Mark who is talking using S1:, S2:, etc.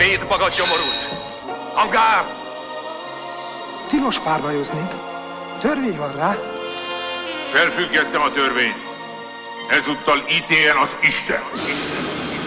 S1: Szétbagad gyomorult! Hangár!
S2: Tilos párbajozni. Törvény van rá.
S3: Felfüggesztem a törvényt. Ezúttal ítéljen az Isten.